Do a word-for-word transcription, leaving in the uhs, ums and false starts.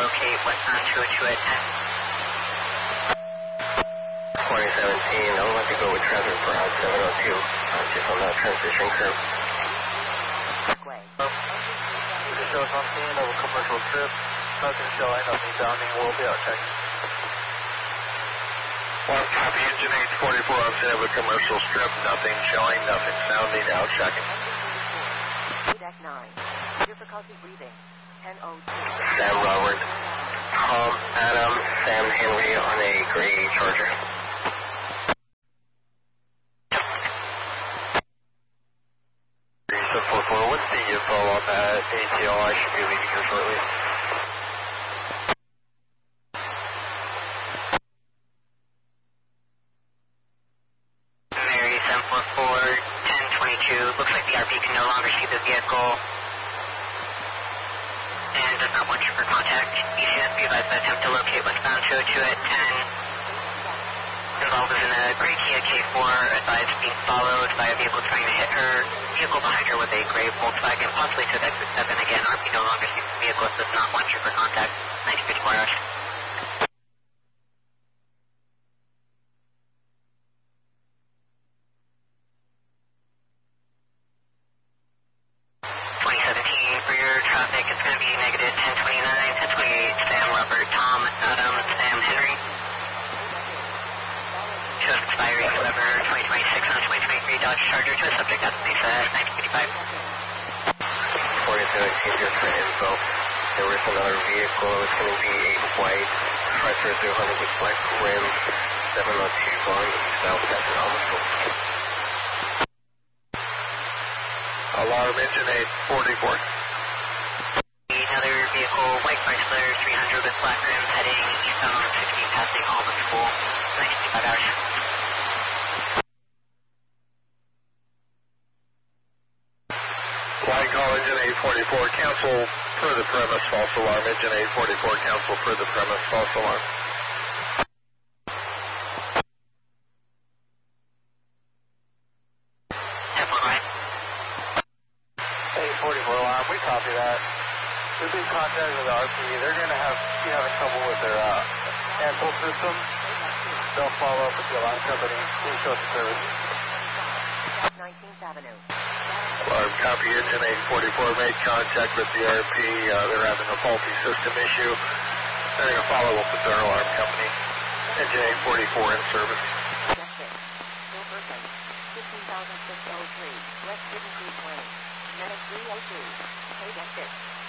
locate westbound two oh two at ten. twenty seventeen, I would like to go with traffic for Route seven oh two, uh, just on that transition curve. You can show us on scene of a commercial strip. Nothing showing, nothing sounding. We'll be out checking. Well, copy engine eight forty-four on scene of a commercial strip. Nothing showing, nothing sounding. Out checking. Deck nine. Difficulty breathing. ten oh two. Sam Robert, Tom, Adam, Sam Henry on a gray Charger. seven four four, what's the info on that A T L? I should be leaving here shortly. Mary seven four four, ten twenty-two. Looks like the R P can no longer see the vehicle and does not want you for contact. E C S B advised the attempt to locate westbound two oh two at ten. Involved is in a gray Kia K four, advised being followed by a vehicle trying to hit her. Vehicle behind her with a gray Volkswagen, possibly to exit seven. Again, R P no longer sees the vehicle, does not want you for contact. ninety fifty-four hours. twenty seventeen, for your traffic, it's going to be negative ten twenty-nine, ten twenty-eight, Sam, Robert, Tom, Adam, Sam, Henry. Shows expiring November twenty twenty-six on twenty twenty-three Dodge Charger to a subject at Mesa nineteen fifty-five. forty seventeen, just for info, there was another vehicle. It's going to be a white Chrysler three hundred with black rim, seven oh two going south at the Alamo. Alarm engine eight forty-four. Another vehicle, white Chrysler three hundred with black rim, heading eastbound sixty, passing Alma School, nineteen fifty-five hours. Line call engine eight forty-four, cancel per the premise, false alarm. Engine eight forty-four, cancel per the premise, false alarm. eight forty-four alarm, we copy that. We've been in contact with the R P. They're going to have be having trouble with their uh, cancel system. They'll follow up with the alarm company. Please show us the service. nineteenth Avenue. Alarm copy engine eight forty-four, made contact with the R P. Uh, they're having a faulty system issue. They're going to follow up with their alarm company. Engine eight forty-four in service. Deck six. Bill Person. fifteen thousand six oh three. West Hidden Creek Lane. Minute three oh two. Pay Deck six.